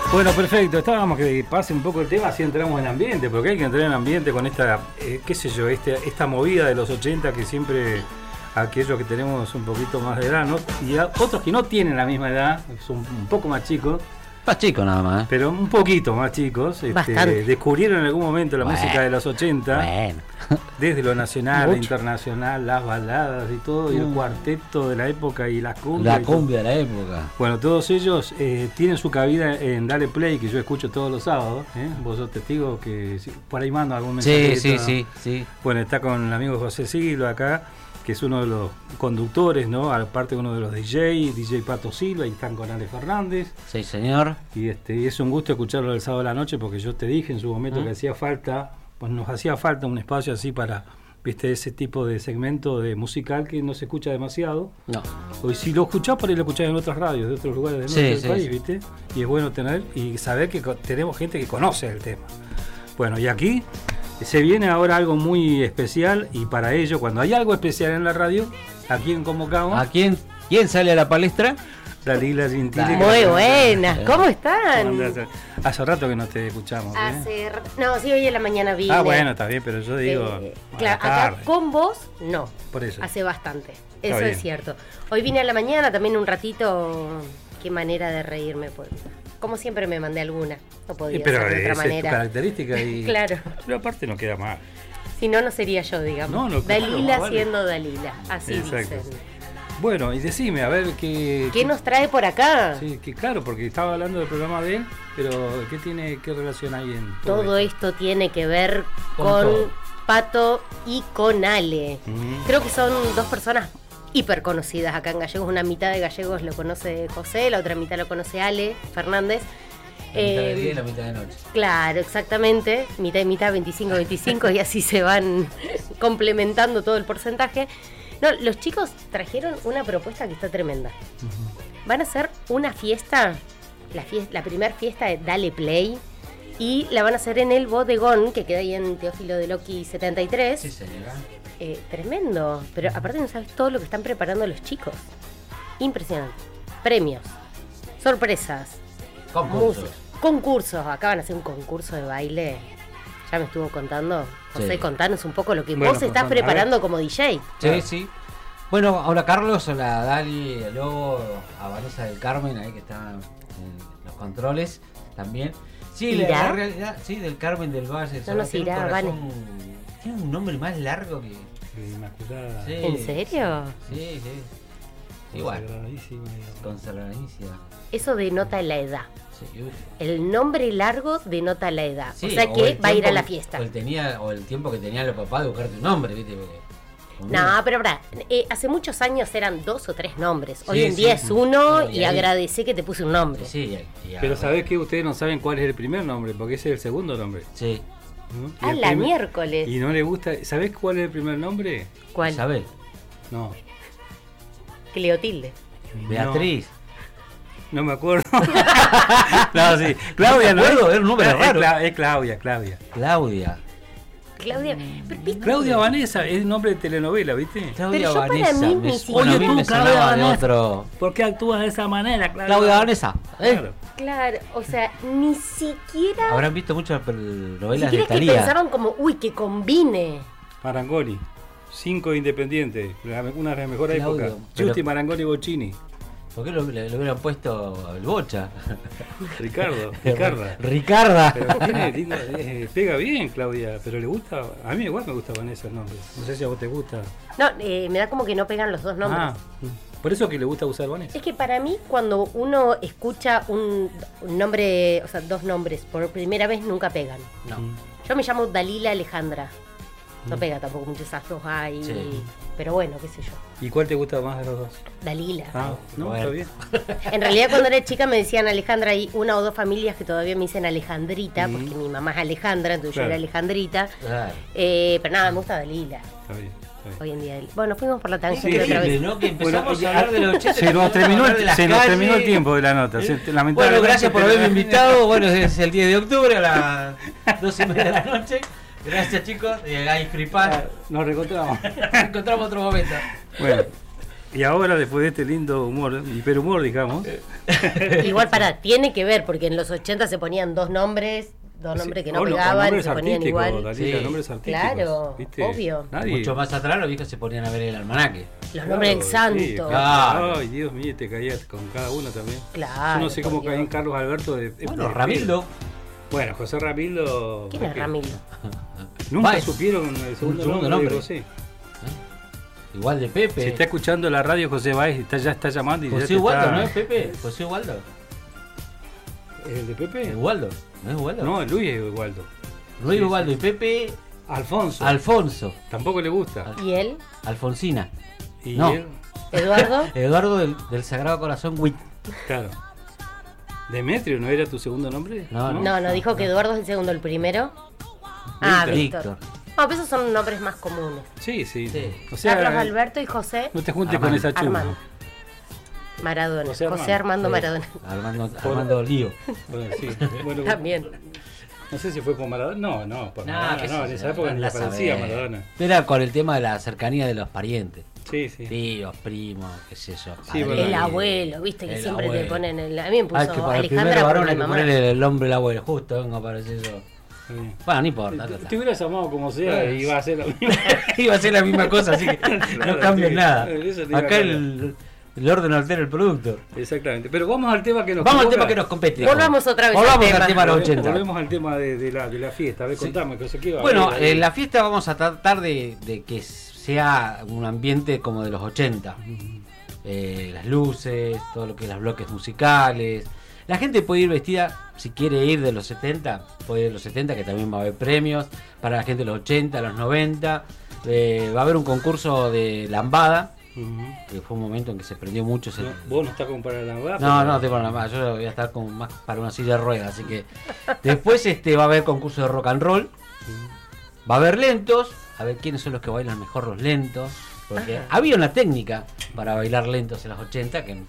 Bueno, perfecto. Estábamos que pase un poco el tema, así entramos en ambiente, porque hay que entrar en ambiente con esta, qué sé yo, esta movida de los 80 que siempre aquellos que tenemos un poquito más de edad, ¿no? Y otros que no tienen la misma edad, son un poco más chicos. Más chicos nada más. Pero un poquito más chicos. Descubrieron en algún momento la música de los 80. Bueno. Desde lo nacional, lo internacional, las baladas y todo, y el cuarteto de la época y las cumbias. La cumbia de la época. Bueno, todos ellos tienen su cabida en Dale Play, que yo escucho todos los sábados. Vos sos testigo que por ahí mando algún mensaje. Sí. Bueno, está con el amigo José Silva acá, que es uno de los conductores, ¿no? Aparte uno de los DJ Pato Silva, y están con Ale Fernández. Sí, señor. Y es un gusto escucharlo el sábado a la noche, porque yo te dije en su momento que hacía falta, pues nos hacía falta un espacio así para, viste, ese tipo de segmento de musical que no se escucha demasiado. No. O si lo escuchás, por ahí lo escuchás en otras radios de otros lugares del país, viste. Y es bueno tener y saber que tenemos gente que conoce el tema. Bueno, y aquí se viene ahora algo muy especial, y para ello, cuando hay algo especial en la radio, ¿a quién convocamos? ¿A quién sale a la palestra? Dalila Gentili. Muy buenas, ¿cómo están? Hace rato que no te escuchamos. No, sí, hoy en la mañana vine. Ah, bueno, está bien, pero yo digo. Claro, acá con vos, no. Por eso. Hace bastante. Eso es cierto. Hoy vine a la mañana también un ratito. Qué manera de reírme, pues. Como siempre me mandé alguna. No podía ser de otra manera. Es tu característica y. Claro. Pero aparte no queda mal. Si no, no sería yo, digamos. No, Dalila vale. Siendo Dalila. Así exacto. dicen. Bueno, y decime, a ver ¿Qué nos trae por acá? Sí, que claro, porque estaba hablando del programa de él, pero ¿qué relación hay en todo esto? Tiene que ver con Pato y con Ale. Creo que son dos personas hiper conocidas acá en Gallegos. Una mitad de Gallegos lo conoce José, la otra mitad lo conoce Ale Fernández. La mitad de día y la mitad de noche. Claro, exactamente. Mitad y mitad, 25-25, y así se van complementando todo el porcentaje. No, los chicos trajeron una propuesta que está tremenda. Van a hacer una fiesta, la primera fiesta de Dale Play, y la van a hacer en el bodegón, que queda ahí en Teófilo de Loqui 73. Sí, señora. Tremendo, pero aparte no sabes todo lo que están preparando los chicos. Impresionante. Premios, sorpresas, concursos. Acá van a hacer un concurso de baile. Ya me estuvo contando. José, contanos un poco lo que vos estás preparando como DJ. Sí. Bueno, hola Carlos, hola Dali, a Lobo, a Vanessa del Carmen, ahí que está en los controles también. Sí, la realidad, sí, del Carmen del Valle. No nos irá, vale. Tiene un nombre más largo que Inmaculada. Sí, ¿En serio? Sí. Igual. Conservadísima. Eso denota la edad. Sí. El nombre largo denota la edad. Sí, o sea que va a ir a la fiesta. O el tiempo que tenían los papás de buscarte un nombre, ¿viste? No, pero verdad, hace muchos años eran 2 o 3 nombres. Hoy en día es uno, y agradecé que te puse un nombre. Sí, pero ¿sabés que ustedes no saben cuál es el primer nombre? Porque ese es el segundo nombre. Sí. ¿No? A la miércoles. Y no le gusta. ¿Sabés cuál es el primer nombre? ¿Cuál? Isabel. No. Cleotilde. Beatriz. No me acuerdo. No, sí. Claudia, no es un nombre raro. Es Claudia. Claudia. Claudia Vanessa es nombre de telenovela, ¿viste? Claudia Pero yo Vanessa. para mí Oye, tú, Claudia Vanessa. Otro. ¿Por qué actúas de esa manera, Claudia Vanessa. Claro, o sea, ni siquiera. Habrán visto muchas novelas de que Thalía. pensaron como, que combine. Marangoni. 5 Independientes. Una de las mejores épocas. Justi, Marangoni y Bocchini. ¿Por qué le hubieran puesto al Bocha? Ricarda. Pero tiene lindo, pega bien, Claudia, pero le gusta. A mí igual me gustaban esos nombres. No sé si a vos te gusta. No, me da como que no pegan los dos nombres. Por eso que le gusta usar Vanessa. Es que para mí, cuando uno escucha un nombre, o sea, 2 nombres por primera vez, nunca pegan. No. Yo me llamo Dalila Alejandra. No pega tampoco, muchos astros hay. Sí. Pero bueno, qué sé yo. ¿Y cuál te gusta más de los dos? Dalila. No, bueno. está bien. En realidad, cuando era chica me decían Alejandra. Hay 1 o 2 familias que todavía me dicen Alejandrita, porque mi mamá es Alejandra, entonces yo era Alejandrita. Claro. Pero nada, me gusta Dalila. Está bien. Hoy en día. Bueno, fuimos por la tangente otra vez. ¿No? Que empezamos a hablar de los 80. Se nos terminó el tiempo de la nota. Bueno, gracias por haberme invitado. Bueno, es el 10 de octubre a las 12:30 de la noche. Gracias, chicos. A disculpar. Nos reencontramos. Nos encontramos otro momento. Bueno, Y ahora, después de este lindo humor, hiperhumor, digamos. Igual tiene que ver, porque en los 80 se ponían dos nombres que no pegaban, se ponían igual. Dalila, nombres artísticos, claro, ¿viste? Obvio. Mucho más atrás los viejos se ponían a ver el almanaque. Los nombres del santo. Sí, claro. Ay, Dios mío, te caías con cada uno también. Claro. Yo no sé cómo caí en Carlos Alberto. Ramildo. Bueno, José Ramildo. ¿Quién es Ramildo? Nunca supieron el segundo nombre. José. Igual de Pepe. Si está escuchando la radio, José Báez ya está llamando. Y José Ubaldo, ¿no es Pepe? José Ubaldo. ¿Es el de Pepe? Ubaldo. ¿No es Ubaldo? No, Luis es Ubaldo. Luis Ubaldo y Pepe. Alfonso. Tampoco le gusta. ¿Y él? Alfonsina. ¿Y no. él? ¿Eduardo? Eduardo del Sagrado Corazón Witt. Claro. ¿Demetrio no era tu segundo nombre? No, dijo que Eduardo es el segundo, el primero. Víctor. No, pero esos son nombres más comunes. Sí. O sea, Carlos Alberto y José. No te juntes con esa chuma. Maradona. José Armando Maradona. Armando Lío. Bueno, también. No sé si fue por Maradona. No, por Maradona. En esa época ni aparecía Maradona. Era con el tema de la cercanía de los parientes. Sí. Tíos, primos, qué sé yo. Sí, el abuelo, viste, que siempre te ponen a mí me puso que para Alejandra varón hay que ponerle el nombre del abuelo. Justo vengo a aparecer yo. Bueno, no importa. Te hubieras llamado como sea y iba a ser la misma. Iba a ser la misma cosa, así que no cambies nada. Acá el orden altera el producto. Exactamente. Pero vamos al tema que nos compete. Volvamos otra vez al tema de los 80. Volvemos al tema de la fiesta. A ver, contame, ¿qué va? Bueno, en la fiesta vamos a tratar de que sea un ambiente como de los 80. Las luces, todo lo que es los bloques musicales. La gente puede ir vestida, si quiere ir de los 70, puede ir de los 70, que también va a haber premios. Para la gente de los 80, los 90. Va a haber un concurso de lambada. Que fue un momento en que se prendió mucho. ¿Vos no estás como para la lambada? No estoy para la lambada. Yo voy a estar como más para una silla de ruedas. Así que después va a haber concurso de rock and roll. Va a haber lentos. A ver quiénes son los que bailan mejor los lentos. Porque había una técnica para bailar lentos en los 80 que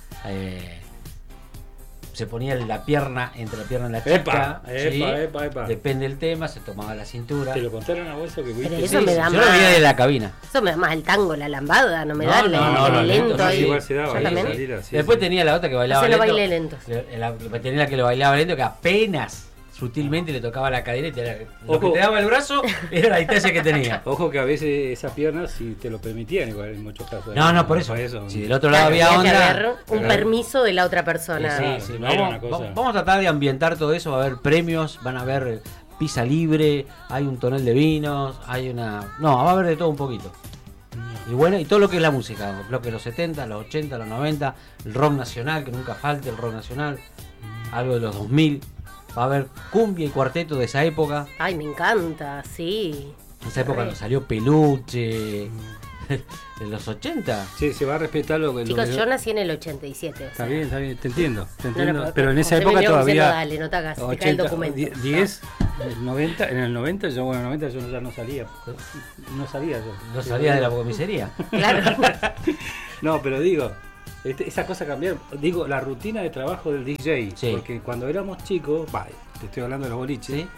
se ponía la pierna entre la pierna y la chica. Epa. Depende del tema, se tomaba la cintura. ¿Te lo contaron a vos eso que viste? Eso me da yo lo veía de la cabina. Eso me da más el tango, la lambada, no me da el lento ahí. Igual se daba. Después tenía la otra que bailaba lento. Tenía la que lo bailaba lento, que apenas sutilmente le tocaba la cadera y lo que te daba el brazo era la distancia que tenía. Ojo que a veces esas piernas si te lo permitían igual en muchos casos. No, por eso. Si del otro lado había onda. Que haber un permiso de la otra persona. Sí, vamos a tratar de ambientar todo eso, va a haber premios, van a haber pizza libre, hay un tonel de vinos, va a haber de todo un poquito. Y bueno, y todo lo que es la música, los bloques de los 70, los 80, los 90, el rock nacional, que nunca falte el rock nacional, algo de los 2000. Va a haber cumbia y cuarteto de esa época. Ay, me encanta, sí. En esa época nos salió Peluche. En los 80. Sí, se va a respetar lo que... Chicos, yo nací en el 87. Está bien, te entiendo. Pero en esa época todavía... Dale, no te hagas, 80, te cae el documento. 10, el 90, en el 90 yo ya no salía. No salía yo. ¿No salía de la comisaría? Claro. No, pero digo... esa cosa cambiaron, digo, la rutina de trabajo del DJ, porque cuando éramos chicos, te estoy hablando de los boliches, ¿sí?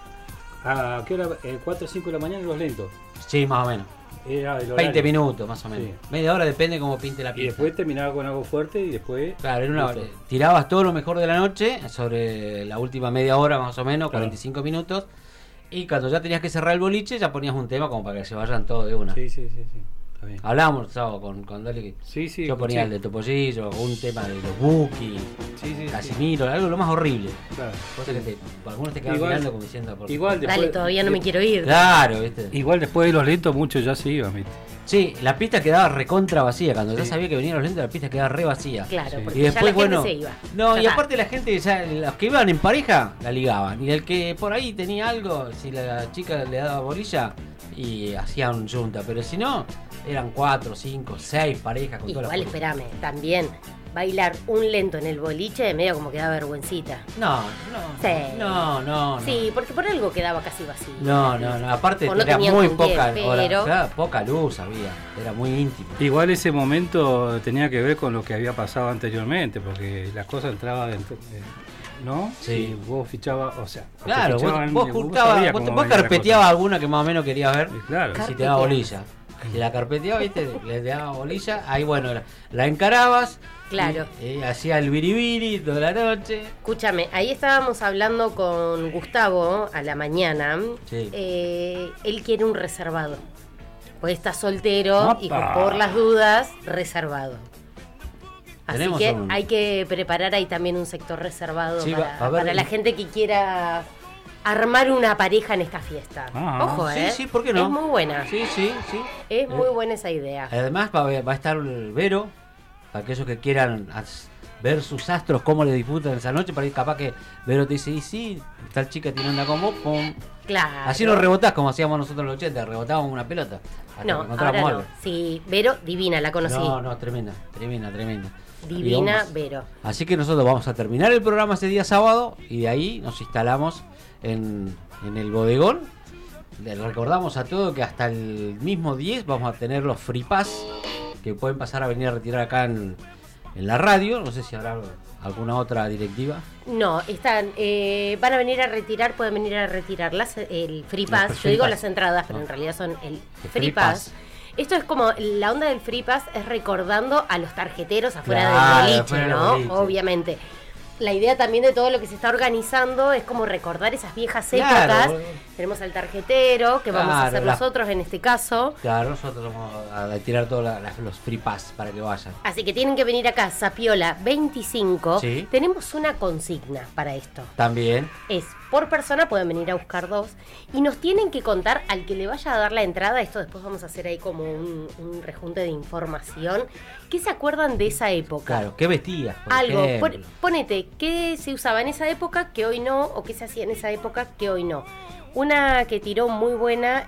¿A qué hora? 4 o 5 de la mañana los lentos. Sí, más o menos. Era 20 minutos, más o menos. Sí. Media hora, depende cómo pinte la pista. Y después terminaba con algo fuerte y después... Claro, era una hora. Tirabas todo lo mejor de la noche, sobre la última media hora más o menos, 45 minutos, y cuando ya tenías que cerrar el boliche, ya ponías un tema como para que se vayan todos de una. Sí. Hablábamos con Dali. Yo ponía el de Topollillo, un tema de los Buki, Casimiro, algo lo más horrible. Claro. Cosa que algunos te quedan mirando como diciendo. Igual después, Dale, todavía no me quiero ir. Claro, ¿viste? Igual después de los lentos, muchos ya se iban, ¿viste? Sí, la pista quedaba recontra vacía. Cuando ya sabía que venían los lentos, la pista quedaba re vacía. Claro, porque y después, ya la gente se iba. No, y aparte la gente, ya los que iban en pareja, la ligaban. Y el que por ahí tenía algo, si la chica le daba bolilla, y hacían junta. Pero si no, eran 4, 5, 6 parejas con todas las. Igual, espérame, también bailar un lento en el boliche medio como que da vergüencita. No. Sí, porque por algo quedaba casi vacío. No, aparte era muy poca luz había, era muy íntimo. Igual ese momento tenía que ver con lo que había pasado anteriormente, porque las cosas entraban dentro, ¿no? Sí. Y vos fichabas, o sea, claro, vos carpeteabas alguna que más o menos querías ver, claro. Si te daba bolilla. Si la carpeteaba, ¿viste? Le daba bolilla. Ahí, bueno, la encarabas. Claro. Y hacía el biribiri toda la noche. Escúchame, ahí estábamos hablando con Gustavo a la mañana. Sí. Él quiere un reservado. Pues está soltero. ¡Opa! Y por las dudas, reservado. Así que hay que preparar ahí también un sector reservado sí, para la gente que quiera armar una pareja en esta fiesta. Ojo, Sí, ¿por qué no? Es muy buena. Sí. Es muy buena esa idea. Además va a estar el Vero, para aquellos que quieran ver sus astros, cómo le disfrutan esa noche, para ir capaz que Vero te dice, y sí, tal chica tiene onda como pum. Claro. Así nos rebotás como hacíamos nosotros en los 80, rebotábamos una pelota. No, ahora no. Sí, Vero, divina, la conocí. No, tremenda. Divina, Vero. Así que nosotros vamos a terminar el programa ese día sábado y de ahí nos instalamos en el bodegón. Le recordamos a todos que hasta el mismo 10 vamos a tener los free pass que pueden pasar a venir a retirar acá en la radio. No sé si habrá alguna otra directiva. No, van a venir a retirar, pueden venir a retirar el free pass. Yo digo las entradas, pero en realidad son el free pass. Esto es como, la onda del free pass es recordando a los tarjeteros afuera del boliche, ¿no? Obviamente. La idea también de todo lo que se está organizando es como recordar esas viejas épocas. Tenemos al tarjetero, que vamos a hacer nosotros en este caso. Claro, nosotros vamos a tirar todos los free pass para que vayan. Así que tienen que venir acá, Zapiola 25. Sí. Tenemos una consigna para esto. También. Es por persona, pueden venir a buscar 2. Y nos tienen que contar al que le vaya a dar la entrada. Esto después vamos a hacer ahí como un rejunte de información. ¿Qué se acuerdan de esa época? Claro, ¿qué vestías? Algo, ponete, ¿qué se usaba en esa época que hoy no? ¿O qué se hacía en esa época que hoy no? Una que tiró muy buena,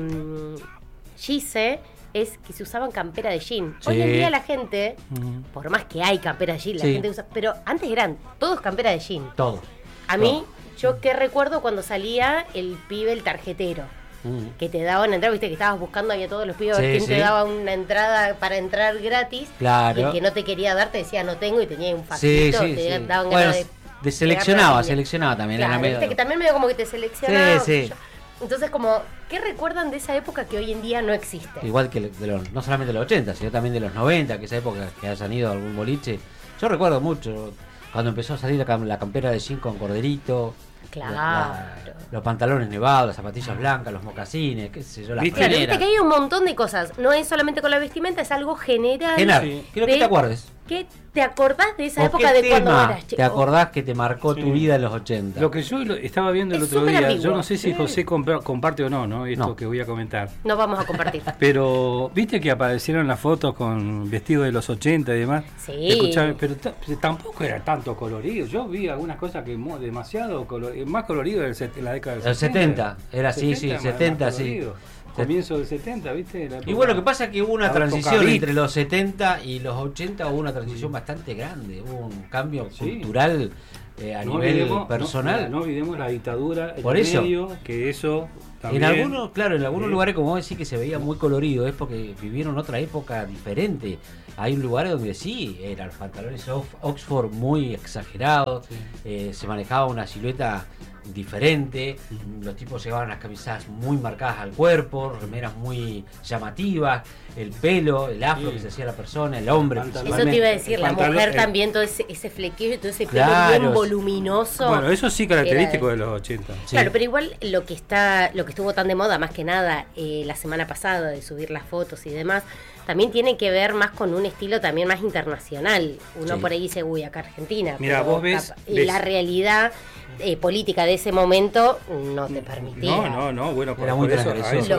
Gise, es que se usaban campera de jean. Sí. Hoy en día la gente, por más que hay campera de jean, la gente usa, pero antes eran todos campera de jean. Todo. A mí, yo que recuerdo cuando salía el pibe, el tarjetero, que te daba una entrada, viste que estabas buscando, había todos los pibes, quien te daba una entrada para entrar gratis. Claro. Y el que no te quería dar te decía no tengo y tenía un faxito, te daban ganas de seleccionaba también. Claro, era medio... viste que también medio como que te seleccionaba. Sí. Entonces, como, ¿qué recuerdan de esa época que hoy en día no existe? Igual que no solamente de los 80, sino también de los 90, que esa época que hayan ido a algún boliche. Yo recuerdo mucho cuando empezó a salir la campera de jean con corderito. Claro. Los pantalones nevados, las zapatillas blancas, los mocasines, qué sé yo, las Claro, viste que hay un montón de cosas. No es solamente con la vestimenta, es algo general. Quiero que te acuerdes. ¿Qué te acordás de esa época de cuando eras chico? ¿Te acordás que te marcó tu vida en los 80? Lo que yo estaba viendo el otro día, yo no sé si José comparte o no, esto que voy a comentar. No vamos a compartir. Pero, ¿viste que aparecieron las fotos con vestidos de los 80 y demás? Sí. Escuchame, pero tampoco era tanto colorido. Yo vi algunas cosas que demasiado más colorido en la década del 70. Era así, 70, sí. Comienzo del 70, ¿viste? Y bueno, lo que pasa es que hubo una transición entre los 70 y los 80, hubo una transición bastante grande, hubo un cambio cultural a nivel personal. No olvidemos la dictadura, por eso, medio, que eso también... En algunos lugares, como vos decís, que se veía muy colorido, es porque vivieron otra época diferente. Hay lugares donde eran los pantalones Oxford muy exagerados, se manejaba una silueta diferente, los tipos llevaban las camisas muy marcadas al cuerpo, remeras muy llamativas, el pelo, el afro que se hacía la persona, el hombre. Eso te iba a decir, la mujer también, todo ese flequillo y todo ese pelo bien voluminoso. Bueno, eso sí característico de los 80. Claro, pero igual lo que estuvo tan de moda, más que nada la semana pasada, de subir las fotos y demás, también tiene que ver más con un estilo también más internacional. Uno por ahí dice, uy, acá Argentina. Mira, vos ves la realidad política de ese momento no te permitía. No, bueno, por eso,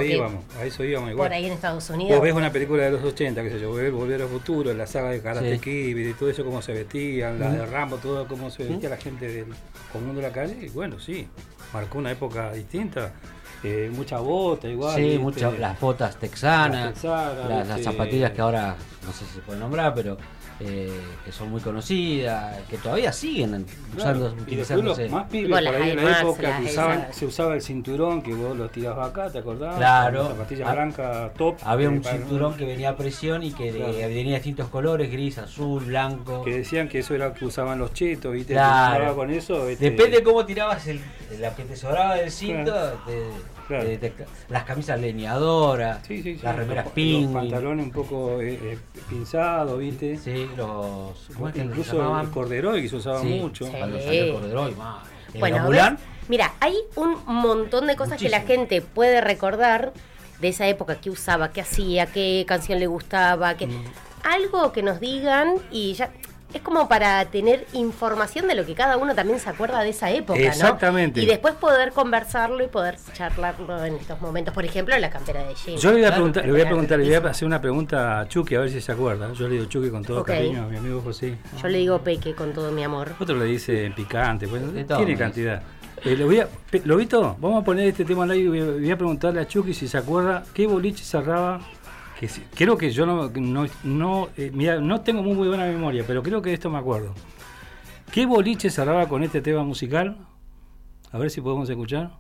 a eso íbamos igual. Por ahí en Estados Unidos. Vos ves una película de los 80, qué sé yo, Volver al Futuro, la saga de Karate Kid y todo eso, cómo se vestían, la de Rambo, todo cómo se vestía la gente del común de la calle, y bueno, sí, marcó una época distinta. Mucha bota igual. Sí, las botas texanas, las zapatillas que ahora no sé si se puede nombrar, pero que son muy conocidas, que todavía siguen utilizándose. Los más pibes por ahí en la época que se usaba el cinturón, que vos lo tirabas acá, ¿te acordás? Claro. Zapatillas blancas, top. Había un cinturón que venía a presión y que tenía distintos colores, gris, azul, blanco. Que decían que eso era lo que usaban los chetos, ¿viste? Claro. Con eso, depende de cómo tirabas la que te sobraba del cinto. claro. Las camisas leñadoras, las remeras ping, los pantalones un poco pinzados, ¿viste? Sí, incluso el corderoy que se usaba mucho. Cuando salió el corderoy, bueno, mira, hay un montón de cosas que la gente puede recordar de esa época, qué usaba, qué hacía, qué canción le gustaba, algo que nos digan y ya es como para tener información de lo que cada uno también se acuerda de esa época, exactamente, ¿no? Y después poder conversarlo y poder charlarlo en estos momentos. Por ejemplo, la campera de jean. Yo le voy a hacer una pregunta a Chucky a ver si se acuerda. Yo le digo Chucky con todo cariño a mi amigo José. Yo le digo Peque con todo mi amor. Otro le dice picante, pues, tiene cantidad. Lobito, vamos a poner este tema al aire y voy a preguntarle a Chucky si se acuerda qué boliche cerraba. Creo que yo no tengo muy buena memoria, pero creo que de esto me acuerdo. ¿Qué boliche cerraba con este tema musical? A ver si podemos escuchar.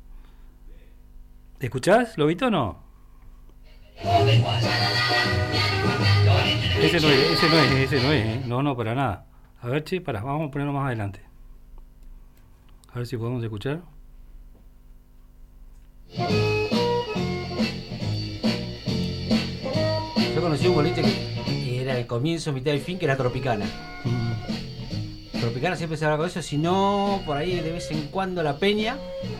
¿Escuchás, Lobito, o no? Ese no es. No, para nada. A ver, vamos a ponerlo más adelante. A ver si podemos escuchar. Yo conocí un boliche que era el comienzo, mitad y fin, que era Tropicana. Tropicana siempre se habla con eso, si no, por ahí de vez en cuando La Peña.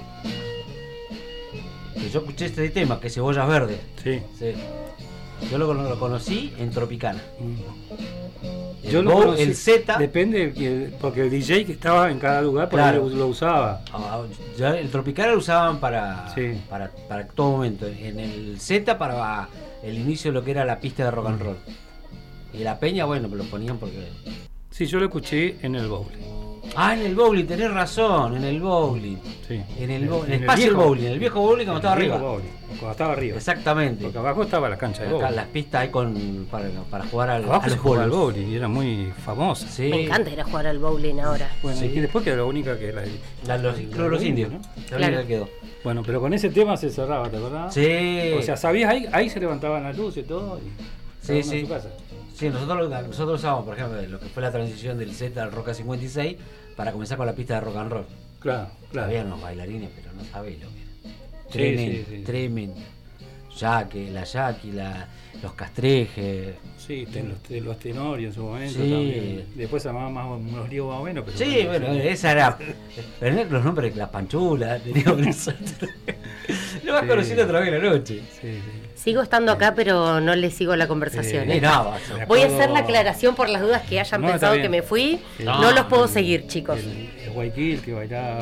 Que yo escuché este tema, que es Cebollas Verdes. Sí. Yo lo conocí en Tropicana. Yo el Z. Depende, porque el DJ que estaba en cada lugar por ahí lo usaba. Ya el Tropicana lo usaban para todo momento. En el Z para el inicio de lo que era la pista de rock and roll. Y La Peña, bueno, lo ponían porque... Sí, yo lo escuché en el bowling. En el bowling, tenés razón, en el bowling. Sí. En el espacio del bowling, en el viejo bowling cuando estaba arriba. Cuando estaba arriba. Exactamente. Porque abajo estaba la cancha de bowling. Acá las pistas hay para jugar al bowling y era muy famosa. Sí. Me encanta ir a jugar al bowling ahora. Bueno, y después quedó la única que era los indios, ¿no? La única que quedó. Bueno, pero con ese tema se cerraba, ¿te acordás? Sí. O sea, ¿sabías? Ahí se levantaban las luces y todo. Sí. En su casa. Sí, nosotros usábamos, por ejemplo, lo que fue la transición del Z al Roca 56 para comenzar con la pista de rock and roll. Claro. Había unos bailarines, pero no sabés lo que era. Tremendo. Los castrejes. Sí, los tenorios en su momento también. Después se llamaban más unos líos más o menos. Pero bueno, esa era. Pero los nombres, las panchulas, teníamos nosotros. Lo vas conociendo otra vez la noche. Sí. Sigo estando acá, pero no le sigo la conversación. Voy a hacer la aclaración por las dudas que hayan pensado que me fui. No los puedo seguir, chicos. El Guayquil que bailaba.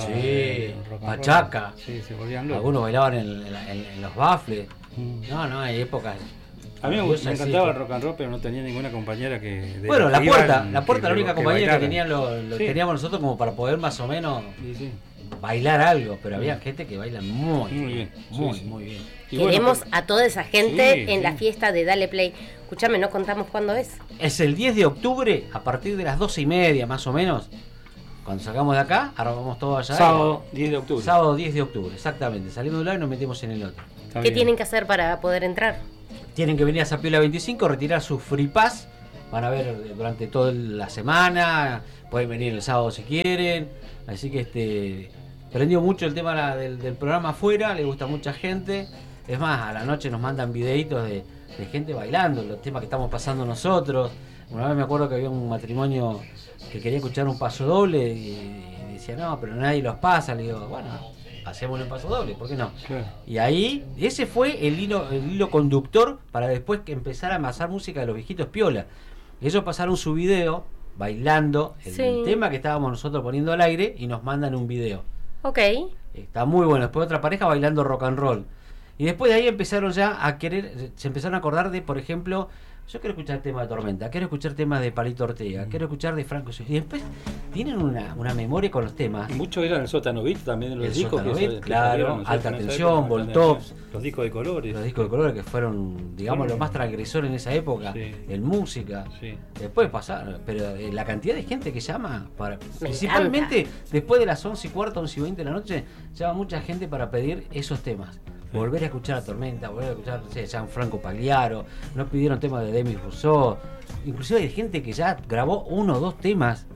Pachaca. Sí, se volvían locos. Algunos bailaban en los bafles. No, hay épocas. A mí me encantaba el rock and roll, pero no tenía ninguna compañera que... Bueno, La Puerta, la única compañera que teníamos nosotros como para poder más o menos bailar algo, pero había gente que baila muy bien. Muy bien. Queremos a toda esa gente en la fiesta de Dale Play. Escúchame, ¿no contamos cuándo es? Es el 10 de octubre, a partir de las 12:30 más o menos. Cuando salgamos de acá, ahora vamos todos allá. Sábado 10 de octubre. Sábado 10 de octubre, exactamente. Salimos de un lado y nos metemos en el otro. ¿Qué tienen que hacer para poder entrar? Tienen que venir a Zapiola 25, retirar su Free Pass. Van a ver durante toda la semana. Pueden venir el sábado si quieren. Así que prendió mucho el tema del programa afuera. Le gusta a mucha gente. Es más, a la noche nos mandan videitos de gente bailando los temas que estamos pasando nosotros. Una vez me acuerdo que había un matrimonio que quería escuchar un paso doble y decía, no, pero nadie los pasa. Le digo, bueno, hacemos un paso doble, ¿por qué no? Claro. Y ahí, ese fue el hilo conductor para después que empezar a amasar música de los viejitos piola. Ellos pasaron su video bailando el tema que estábamos nosotros poniendo al aire y nos mandan un video. Ok. Está muy bueno. Después otra pareja bailando rock and roll. Y después de ahí empezaron ya se empezaron a acordar de, por ejemplo, yo quiero escuchar el tema de Tormenta, quiero escuchar temas de Palito Ortega, quiero escuchar de Franco. Y después tienen una memoria con los temas. Y muchos eran el Sótano Beat también, los discos. Claro, Alta Tensión, Voltops. Los discos de colores. Los discos de colores que fueron, digamos, los más transgresores en esa época, en música. Sí. Después pasaron, pero la cantidad de gente que llama, principalmente después de las 11:15, 11:20 de la noche, llama mucha gente para pedir esos temas. Volver a escuchar a Tormenta, volver a escuchar Gianfranco Pagliaro, nos pidieron temas de Demis Rousseau, inclusive hay gente que ya grabó 1 o 2 temas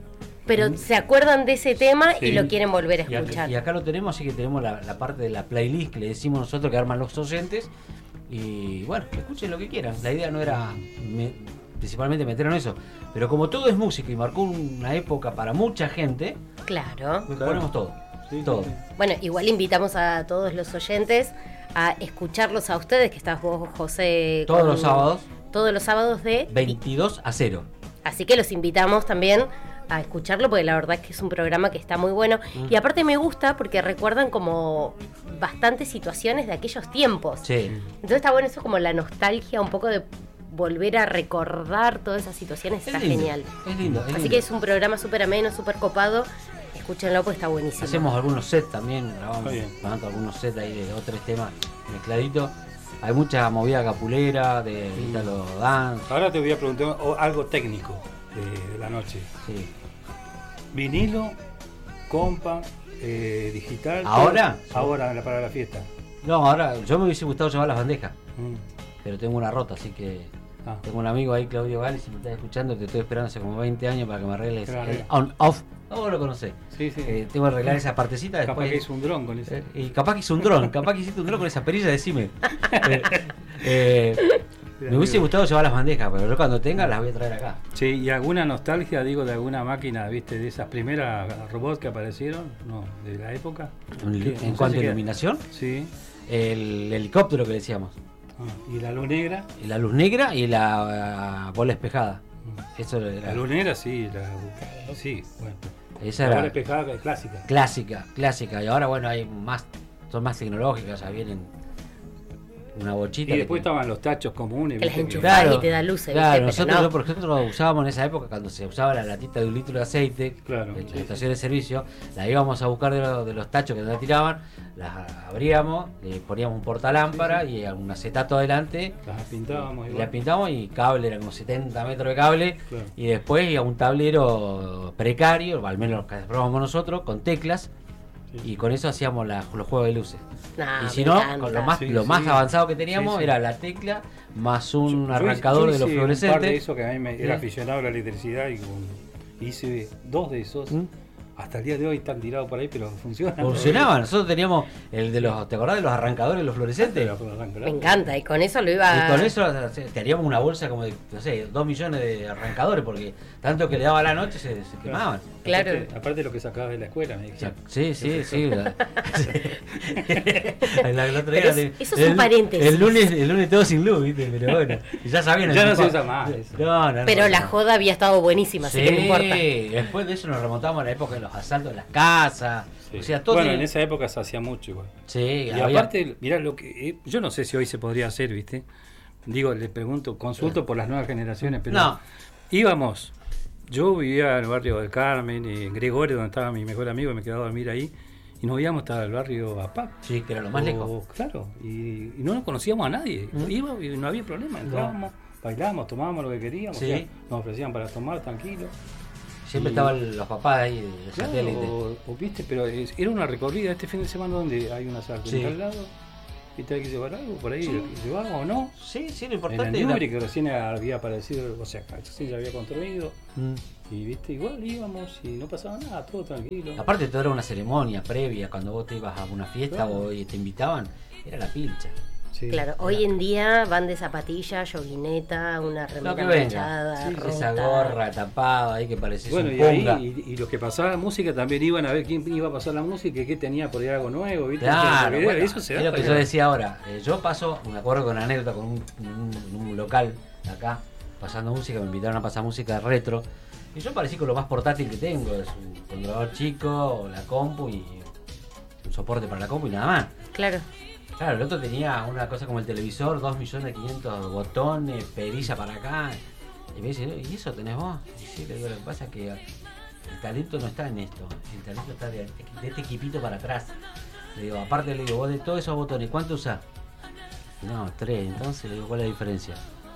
pero se acuerdan de ese tema y lo quieren volver a escuchar. Y acá lo tenemos, así que tenemos la parte de la playlist que le decimos nosotros que arman los oyentes. Y bueno, escuchen lo que quieran. La idea no era principalmente meter en eso, pero como todo es música y marcó una época para mucha gente, claro, ponemos todo. Sí, todo. sí. Bueno, igual invitamos a todos los oyentes a escucharlos a ustedes, que estás vos, José, Todos los sábados. Todos los sábados de 22-0. Así que los invitamos también a escucharlo, porque la verdad es que es un programa que está muy bueno. Y aparte me gusta porque recuerdan como bastantes situaciones de aquellos tiempos. Sí. Entonces está bueno eso, como la nostalgia, un poco de volver a recordar todas esas situaciones. Está lindo, genial. Es lindo. Así que es un programa súper ameno, súper copado. Escúchenlo, pues está buenísimo. Hacemos algunos sets también, grabamos algunos sets ahí de 2 o 3 temas mezcladitos. Hay mucha movida capulera, de Italo Dance. Ahora te voy a preguntar algo técnico de la noche. Sí. Vinilo, compa, digital. ¿Ahora? Ahora, para la fiesta. No, ahora yo me hubiese gustado llevar las bandejas, pero tengo una rota, así que tengo un amigo ahí, Claudio Gales, si me estás escuchando, te estoy esperando hace como 20 años para que me arregles el on-off. No, lo conocés. Sí, sí. Tengo que arreglar esa partecita. Capaz después, que hizo un dron con eso. Y capaz que hizo un dron, capaz que hiciste un dron con esa perilla, decime. Me hubiese gustado llevar las bandejas, pero yo cuando tenga las voy a traer acá. Sí, y alguna nostalgia, digo, de alguna máquina, viste, de esas primeras robots que aparecieron, no, de la época. En cuanto a iluminación, sí. El helicóptero que decíamos. Y la luz negra. Y la luz negra y la bola espejada. Eso era, la luz negra, sí. Sí, bueno. Esa la era bola espejada clásica. Clásica. Y ahora, bueno, son más tecnológicas, ya vienen una bochita. Y después estaban los tachos comunes. Que las enchufás y te da luces. Claro, nosotros por ejemplo lo usábamos en esa época cuando se usaba la latita de 1 litro de aceite, en la estación de servicio, la íbamos a buscar de los tachos que nos la tiraban, las abríamos, le poníamos un portalámpara y un acetato adelante. Las pintábamos. Y las pintamos y cable, eran como 70 metros de cable. Claro. Y después iba un tablero precario, al menos lo que probamos nosotros, con teclas. Y con eso hacíamos los juegos de luces. Y si no, con lo más avanzado que teníamos era la tecla más un arrancador de los fluorescentes. Un par de eso que a mí me era aficionado a la electricidad y hice 2 de esos. Hasta el día de hoy están tirados por ahí, pero funcionan. Funcionaban. Nosotros teníamos el de los, ¿te acordás de los arrancadores de los fluorescentes? Me encanta, y con eso lo iba. Y con eso te haríamos una bolsa como de, no sé, 2 millones de arrancadores, porque tanto que le daba la noche se quemaban. Claro. Aparte de lo que sacabas de la escuela, me dijeron. Sí. Eso es un paréntesis. El lunes todo sin luz, ¿viste? Pero bueno, ya sabían. Ya no se usa más. Pero la joda había estado buenísima, así que no importa. Después de eso nos remontamos a la época de los asaltos en las casas. Sí. O sea, todo bueno, en esa época se hacía mucho igual. Sí, y aparte, mirá lo que. Yo no sé si hoy se podría hacer, ¿viste? Digo, le pregunto, consulto por las nuevas generaciones, pero íbamos. Yo vivía en el barrio del Carmen, en Gregorio, donde estaba mi mejor amigo, y me quedaba a dormir ahí. Y nos íbamos hasta el barrio APAC. Sí, que era lo más lejos. Claro, y no nos conocíamos a nadie. Íbamos y no había problema. Entrábamos, bailábamos, tomábamos lo que queríamos. Sí. O sea, nos ofrecían para tomar tranquilo. Siempre estaban los papás ahí del satélite. Viste, pero era una recorrida este fin de semana donde hay una sala en tal lado. Y te hay que llevar algo por ahí, llevamos o no. Sí, lo importante era que recién había aparecido, o sea, sí ya había construido. Y viste, igual íbamos y no pasaba nada, todo tranquilo. Aparte todo era una ceremonia previa, cuando vos te ibas a una fiesta o te invitaban, era la pilcha. Sí, claro, hoy en día van de zapatilla, yoguineta, una remera manchada, esa gorra tapada ahí que parecía un punga. Y los que pasaban música también iban a ver quién iba a pasar la música y qué tenía por ahí algo nuevo, ¿viste? Claro, bueno, eso se da. Es lo que yo decía ahora. Yo paso, me acuerdo con una anécdota con un local acá, pasando música, me invitaron a pasar música retro. Y yo parecí con lo más portátil que tengo, es un controlador chico, la compu y un soporte para la compu y nada más. Claro. Claro, el otro tenía una cosa como el televisor, 2.500.000 botones, perilla para acá. Y me dice, ¿y eso tenés vos? Y sí, le digo, lo que pasa es que el talento no está en esto, el talento está de este equipito para atrás. Le digo, aparte le digo, vos de todos esos botones, ¿cuánto usás? No, 3, entonces le digo, ¿cuál es la diferencia?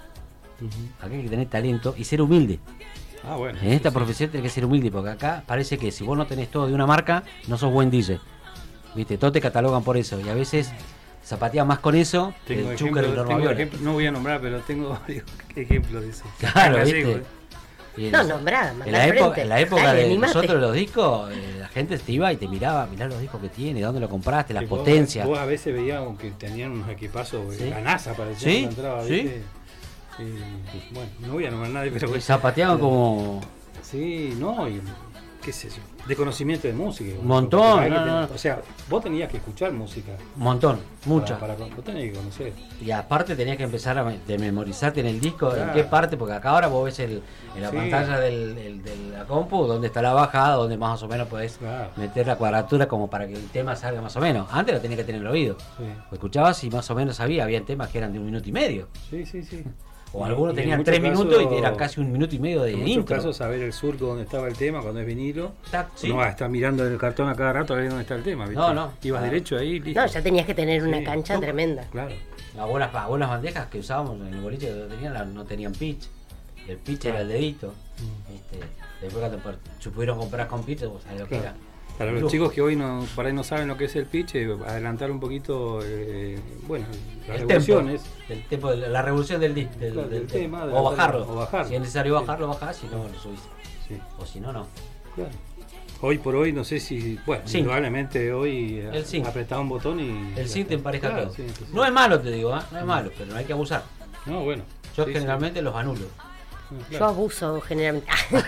Acá hay que tener talento y ser humilde. Bueno, en esta profesión tenés que ser humilde, porque acá parece que si vos no tenés todo de una marca, no sos buen DJ. ¿Viste? Todos te catalogan por eso y a veces zapatea más con eso que el Chúcar y los Normaviola. No voy a nombrar, pero tengo varios ejemplos de eso. Claro, ¿viste? No, nombrá, en la época de nosotros los discos, la gente te iba y te miraba, mirá los discos que tiene, dónde lo compraste, las potencias. Vos a veces veíamos que tenían unos equipazos, ¿Sí? La NASA parecía que entraba, ¿viste? Bueno, no voy a nombrar nadie, pero... Y zapateaban como... Sí, no, y qué sé yo, de conocimiento de música. Un montón, O sea, vos tenías que escuchar música. Un montón, mucha. Vos tenías que conocer. Y aparte tenías que empezar a memorizarte en el disco, Claro. en qué parte, porque acá ahora vos ves en la pantalla de la compu, donde está la bajada, donde más o menos podés meter la cuadratura como para que el tema salga más o menos. Antes lo tenías que tener en el oído. Sí. Lo escuchabas y más o menos habían temas que eran de 1 minuto y medio. Sí, sí, sí. O algunos Y tenían en 3 muchos minutos casos, y eran casi 1 minuto y medio de en muchos intro. casos saber el surco donde estaba el tema cuando es vinilo. ¿Sí? No vas a estar mirando el cartón a cada rato a ver dónde está el tema, ¿viste? No. Ibas derecho ahí, listo. No, ya tenías que tener una cancha No, tremenda. Claro. Las buenas bandejas que usábamos en el boliche no tenían pitch. El pitch era el dedito. Después cuando se pudieron comprar con pitch, vos sabés lo que era. Para los chicos que hoy por ahí no saben lo que es el pitch, adelantar un poquito, las revoluciones. El tempo, la revolución del tema. O bajarlo. bajarlo. Si es necesario bajarlo, bajás, si no, lo subís. Sí. O si no, no. Claro. Hoy por hoy, no sé si, indudablemente hoy apretaba un botón y... El synth empareja todo. Sí, no es malo, te digo, no es malo, pero no hay que abusar. No, bueno. Yo generalmente los anulo. Claro. Yo abuso generalmente.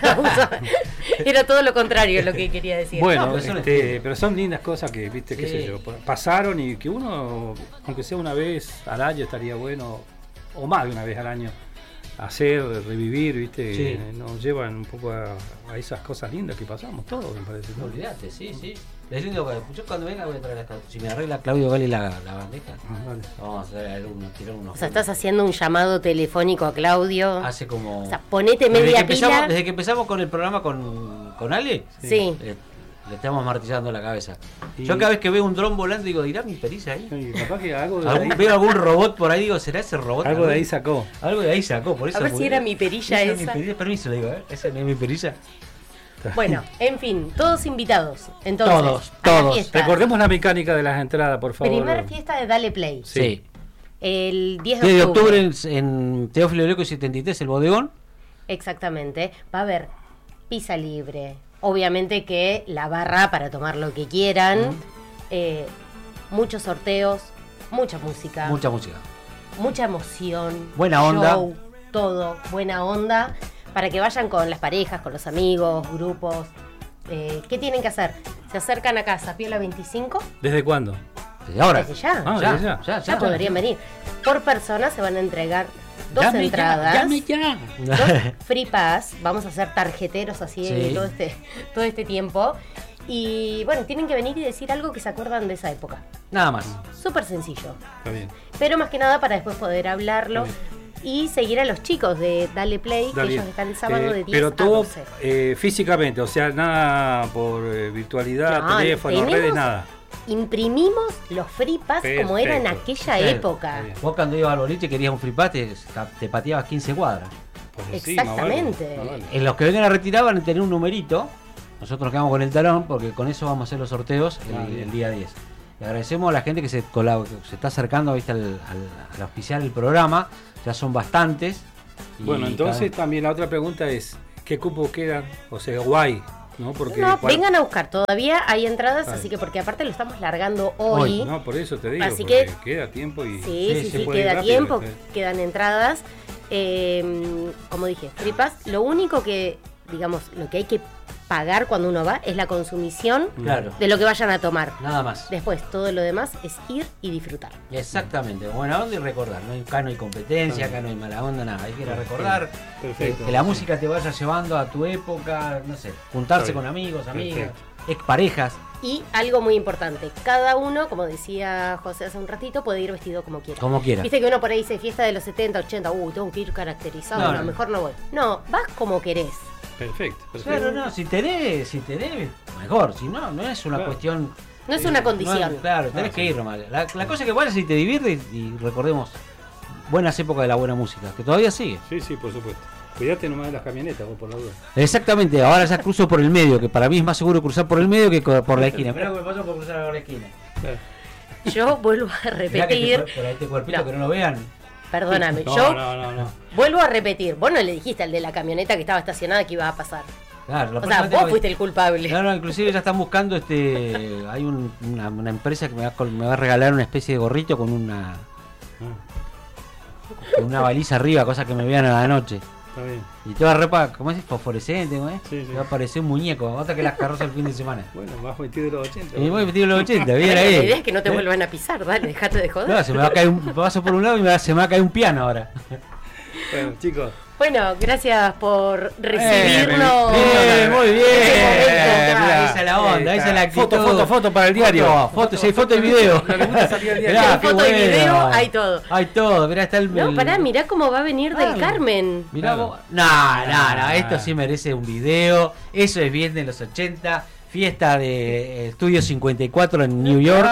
Era todo lo contrario lo que quería decir. Bueno, pero son lindas cosas que, viste, qué sé yo, pasaron y que uno, aunque sea una vez al año, estaría bueno, o más de una vez al año, hacer, revivir, viste, nos llevan un poco a esas cosas lindas que pasamos todos, me parece. No olvidate, sí. Es lindo, yo cuando venga voy a traer si me arregla Claudio Gali la bandeja, vamos a hacer tirar unos. O sea, estás haciendo un llamado telefónico a Claudio. Hace como. O sea, ponete media pila. Desde que empezamos con el programa con Ale, sí. Le estamos martillando la cabeza. Yo cada vez que veo un dron volando digo, ¿irá mi pericia ahí? Sí, capaz que algo veo algún robot por ahí, digo, ¿será ese robot? Algo de ahí sacó. Algo de ahí sacó, por eso. A ver si era mi perilla esa. Permiso, le digo, esa no es mi perilla. Bueno, en fin, todos invitados. Entonces, todos. Recordemos la mecánica de las entradas, por favor. Primera fiesta de Dale Play. Sí. El 10 de octubre en Teófilo Leco 73, el bodegón. Exactamente. Va a haber pizza libre. Obviamente que la barra para tomar lo que quieran. Muchos sorteos, mucha música. Mucha emoción. Buena onda. Show, todo, buena onda. Para que vayan con las parejas, con los amigos, grupos. ¿Qué tienen que hacer? Se acercan a casa, Piola 25. ¿Desde cuándo? Desde ahora. Desde ya. Ya podrían venir. Por persona se van a entregar 2 entradas. Ya. 2 free pass. Vamos a ser tarjeteros así todo este tiempo. Y bueno, tienen que venir y decir algo que se acuerdan de esa época. Nada más. Súper sencillo. Está bien. Pero más que nada para después poder hablarlo. Y seguir a los chicos de Dale Play, que ellos están el sábado de 10 pero a todo 12. Físicamente, o sea, nada por virtualidad, teléfono, redes, nada. Imprimimos los free pass como era en aquella época. Vos cuando ibas al boliche querías un free pass, te pateabas 15 cuadras. Exactamente. Vale. En los que vengan a retirar van a tener un numerito. Nosotros nos quedamos con el talón porque con eso vamos a hacer los sorteos el día 10. Le agradecemos a la gente que se está acercando, ¿viste? al auspiciar el programa. Ya son bastantes. Bueno, entonces también la otra pregunta es, ¿qué cupos quedan? O sea, guay, ¿no? Porque vengan a buscar, todavía hay entradas, así que porque aparte lo estamos largando hoy. No, por eso te digo, así que queda tiempo y... Sí, queda tiempo, quedan entradas. Como dije, free pass, lo único que, digamos, lo que hay que pagar cuando uno va es la consumición de lo que vayan a tomar. Nada más. Después, todo lo demás es ir y disfrutar. Exactamente, buena onda y recordar. Acá no hay competencia, acá no hay mala onda, nada. Hay que ir a recordar. Perfecto. Que la música te vaya llevando a tu época, no sé, juntarse con amigos, amigas, exparejas. Y algo muy importante, cada uno, como decía José hace un ratito, puede ir vestido como quiera. Como quiera. Viste que uno por ahí dice fiesta de los 70, 80, tengo que ir caracterizado, a lo mejor no voy. No, vas como querés. Perfecto. Claro, no, si tenés, mejor, si no, no es una cuestión. No es una condición. Claro, tenés que ir nomás. La cosa que vale es si te diviertes y recordemos buenas épocas de la buena música, que todavía sigue. Sí, por supuesto. Cuidate nomás de las camionetas, vos por la duda. Exactamente, ahora ya cruzo por el medio, que para mí es más seguro cruzar por el medio que por la esquina. Mirá que me paso por cruzar por la esquina. Yo vuelvo a repetir. Por este cuerpito que no lo vean. Perdóname, No. Vuelvo a repetir, vos no le dijiste al de la camioneta que estaba estacionada que iba a pasar. Claro, O sea, vos fuiste el culpable. Claro, inclusive ya están buscando hay una empresa que me va a regalar una especie de gorrito con una baliza arriba, cosa que me vean a la noche. Está bien. Y toda ropa, ¿cómo es? Fosforescente, ¿no es? Sí. Va a parecer un muñeco, otra que las carrozas el fin de semana. Bueno, vas vestido de los 80. Y voy vestido de los 80, bien La ahí. idea es que no te vuelvan a pisar, dale, dejate de joder. No, se me va a caer paso por un lado y se me va a caer un piano ahora. Bueno, chicos. Bueno, gracias por recibirnos. Muy bien. Mirá, Esa es la onda, esa es la actitud. Foto para el diario. Foto y video. Lo que gusta salir al diario. Mirá, Hay foto y video, hay todo. Hay todo, mirá, está el... No, pará, mirá cómo va a venir del Carmen. Mirá vos. No, esto sí merece un video. Eso es bien de los 80. Fiesta de Estudio 54 en New York.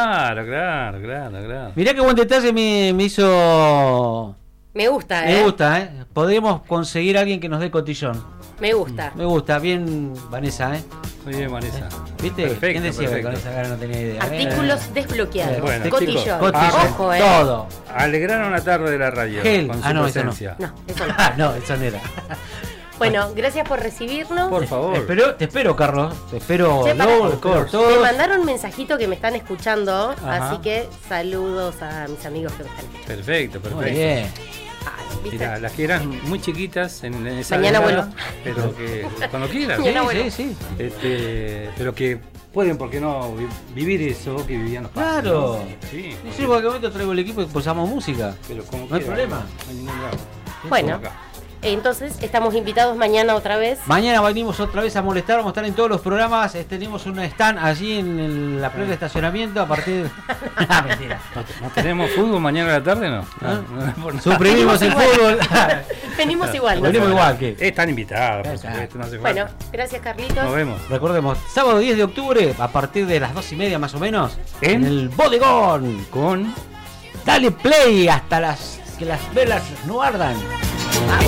Claro. Mirá qué buen detalle me hizo... Me gusta, Me gusta, ¿eh? Podemos conseguir a alguien que nos dé cotillón. Me gusta. Me gusta, bien Vanessa, ¿eh? Muy bien, Vanessa. ¿Viste? Perfecto, ¿Quién decía que con perfecto. esa cara no tenía idea? Artículos desbloqueados. Bueno, Cotillón. chicos, Ojo, todo. Alegraron la tarde de la radio Gel. con su No, eso no. presencia. No, eso no. No, eso no era. Bueno, gracias por recibirnos. Por favor. Te espero, Carlos. Te espero. Che, pará. Todos. Me mandaron un mensajito que me están escuchando, Ajá. así que saludos a mis amigos que me están escuchando. Perfecto. Muy bien. Ah, ¿viste? Mirá, las que eran muy chiquitas en esa Mañana edad, vuelvo. pero que cuando quieras, Mañana vuelvo. Sí. pero que pueden, ¿por qué no? Vivir eso que vivían los padres. Claro. ¿No? Sí. No sé, en cualquier momento traigo el equipo y posamos música. Pero como No hay quieras, problema. No hay ningún drama. Bueno, Acá. entonces estamos invitados mañana otra vez. Mañana venimos otra vez a molestar, vamos a estar en todos los programas. Tenemos un stand allí en la playa de estacionamiento a partir de... Mentira. ¿No tenemos fútbol mañana a la tarde? No. ¿Ah? No, por nada. Suprimimos el fútbol. Venimos igual. Venimos nosotros. igual que... Están invitados, por Exacto. supuesto, no hace Bueno, falta. gracias Carlitos. Nos vemos. Recordemos, sábado 10 de octubre, a partir de las 2:30 más o menos, ¿En? en el bodegón. Con Dale play hasta que las velas no ardan.